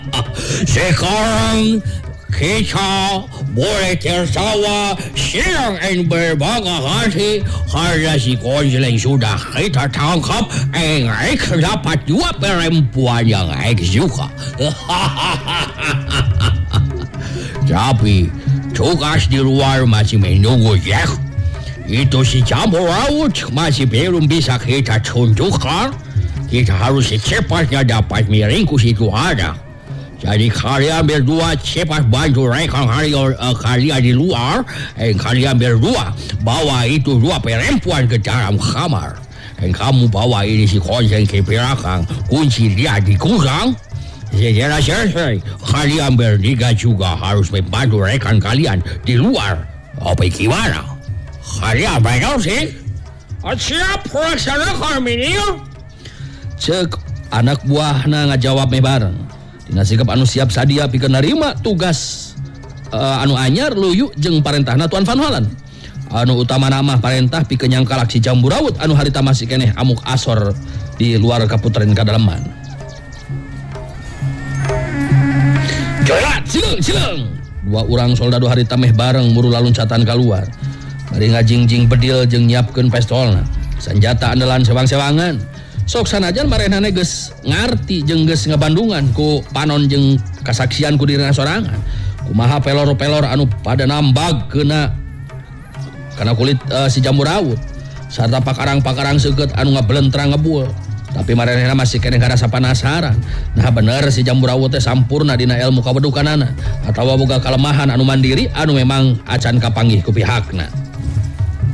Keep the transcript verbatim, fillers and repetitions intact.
Sekarang kita boleh tertawa senang dan berbangga hati karena si konseling sudah kita tangkap dan Ike dapat dua perempuan yang Ike suka. Tapi tugas di luar masih menunggu ya. Itu si jamur laut masih belum bisa kita tunjukkan. Kita harus secepatnya dapat meringkus itu ada. Jadi kalian berdua cepat bantu rekan kalian, uh, kalian di luar. Dan kalian berdua bawa itu dua perempuan ke dalam kamar. Dan kamu bawa ini si konsen ke belakang. Kunci dia di gudang. Setelah selesai, kalian bertiga juga harus membantu rekan kalian di luar. Apa gimana? Kalian benar sih? Siap laksanakan minion. Cek anak buahna ngajawab me bareng. Dina sikap anu siap sadia pikeun narima tugas uh, anu anyar luyu jeung parentahna Tuan Van Holland. Anu utama nama parentah pikeun nyangkalak si jambu rawut anu harita masih keneh amuk asor di luar kaputren kadaleman. Jolat sileng sileng. Dua urang soldado harita meh bareng muru laluncatan keluar. Bari ngajingjing bedil jeung nyiapkeun pistolna. Senjata andalan sewang-sewangan. Sok sanajan marenane geus ngarti jeung geus ngabandungan ku panon jeung kasaksian ku dirina sorangan. Kumaha pelor-pelor anu pada nambag keuna kana kulit uh, si jambu rawut sarta pakarang-pakarang seukeut anu ngabelentrang ngebul. Tapi marenehna masih keneh karasa panasaran. Nah bener si jambu rawut teh sampurna dina ilmu kawedukanana atawa boga kalemahan anu mandiri anu memang acan kapanggih ku pihakna.